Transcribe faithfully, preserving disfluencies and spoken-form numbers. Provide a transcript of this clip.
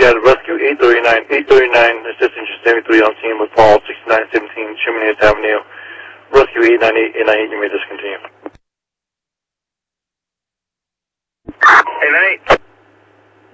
got Rescue eight thirty-nine. eight thirty-nine, assistant seventy-three on scene with Paul, sixty-nine seventeen, Chimney Avenue. Rescue eight ninety-eight, eight ninety-eight, you may discontinue. eight ninety-eight.